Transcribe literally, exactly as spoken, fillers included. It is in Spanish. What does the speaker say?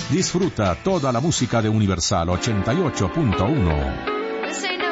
Disfruta toda la música de Universal ochenta y ocho punto uno.